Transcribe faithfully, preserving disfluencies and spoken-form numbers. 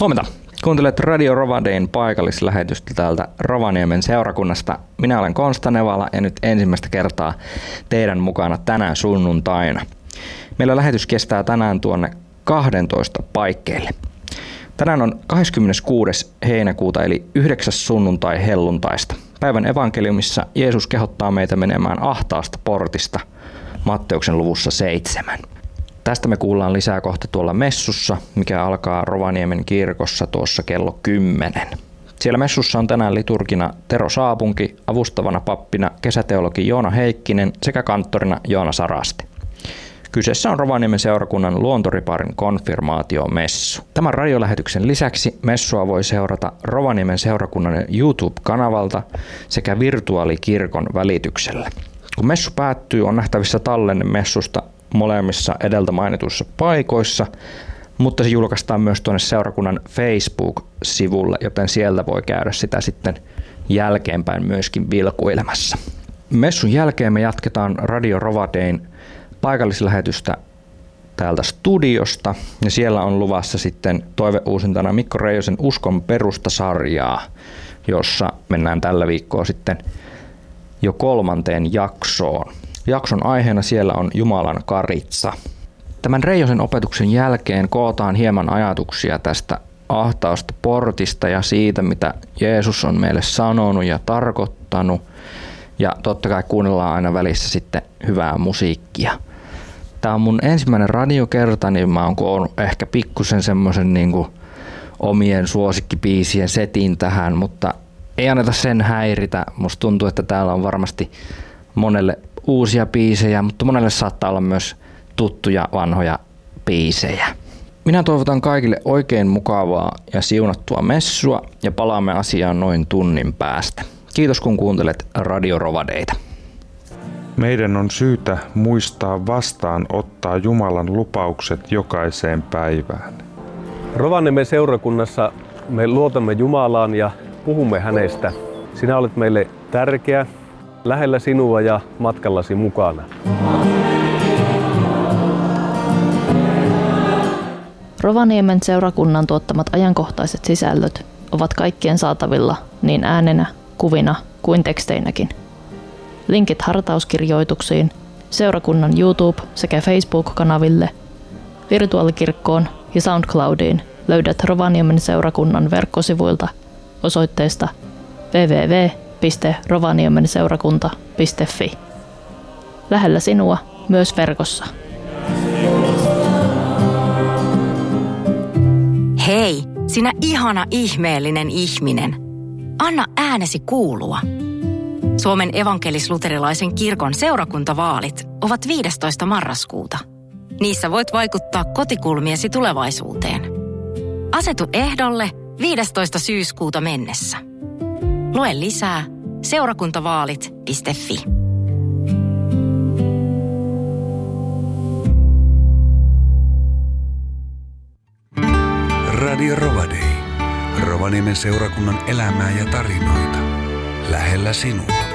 Huomenta. Kuuntelet Radio Rovadein paikallislähetystä täältä Rovaniemen seurakunnasta. Minä olen Konsta Nevala ja nyt ensimmäistä kertaa teidän mukana tänään sunnuntaina. Meillä lähetys kestää tänään tuonne kaksitoista paikkeille. Tänään on kahdeskymmeneskuudes heinäkuuta eli yhdeksäs sunnuntai helluntaista. Päivän evankeliumissa Jeesus kehottaa meitä menemään ahtaasta portista Matteuksen luvussa seitsemän. Tästä me kuullaan lisää kohta tuolla messussa, mikä alkaa Rovaniemen kirkossa tuossa kello kymmenen. Siellä messussa on tänään liturgina Tero Saapunki, avustavana pappina kesäteologi Joona Heikkinen sekä kanttorina Joona Sarasti. Kyseessä on Rovaniemen seurakunnan luontoriparin konfirmaatiomessu. Tämän radiolähetyksen lisäksi messua voi seurata Rovaniemen seurakunnan YouTube-kanavalta sekä virtuaalikirkon välityksellä. Kun messu päättyy, on nähtävissä tallenne messusta molemmissa edeltä mainituissa paikoissa, mutta se julkaistaan myös tuonne seurakunnan Facebook-sivulle, joten sieltä voi käydä sitä sitten jälkeenpäin myöskin vilkuilemassa. Messun jälkeen me jatketaan Radio Rovadein paikallislähetystä täältä studiosta, ja siellä on luvassa sitten toiveuusintana Mikko Reijosen Uskon perusta-sarjaa, jossa mennään tällä viikkoa sitten jo kolmanteen jaksoon. Jakson aiheena siellä on Jumalan karitsa. Tämän Reijosen opetuksen jälkeen kootaan hieman ajatuksia tästä ahtaasta portista ja siitä, mitä Jeesus on meille sanonut ja tarkoittanut. Ja totta kai kuunnellaan aina välissä sitten hyvää musiikkia. Tämä on mun ensimmäinen radiokerta, niin mä oon koonnut ehkä pikkusen semmoisen niin kuin omien suosikkibiisien setin tähän, mutta ei anneta sen häiritä. Musta tuntuu, että täällä on varmasti monelle uusia biisejä, mutta monelle saattaa olla myös tuttuja vanhoja biisejä. Minä toivotan kaikille oikein mukavaa ja siunattua messua ja palaamme asiaan noin tunnin päästä. Kiitos kun kuuntelet Radio Rovadeita. Meidän on syytä muistaa vastaanottaa Jumalan lupaukset jokaiseen päivään. Rovaniemen seurakunnassa me luotamme Jumalaan ja puhumme hänestä. Sinä olet meille tärkeä, lähellä sinua ja matkallasi mukana. Rovaniemen seurakunnan tuottamat ajankohtaiset sisällöt ovat kaikkien saatavilla niin äänenä, kuvina kuin teksteinäkin. Linkit hartauskirjoituksiin, seurakunnan YouTube- sekä Facebook-kanaville, virtuaalikirkkoon ja SoundCloudiin löydät Rovaniemen seurakunnan verkkosivuilta osoitteesta double-u double-u double-u piste rovaniemenseurakunta piste fi. Lähellä sinua myös verkossa. Hei, sinä ihana ihmeellinen ihminen. Anna äänesi kuulua. Suomen evankelis-luterilaisen kirkon seurakuntavaalit ovat viidestoista marraskuuta. Niissä voit vaikuttaa kotikulmiesi tulevaisuuteen. Asetu ehdolle viidestoista syyskuuta mennessä. Lue lisää seurakuntavaalit piste fi. Radio Rovadei. Rovaniemen seurakunnan elämää ja tarinoita. Lähellä sinua.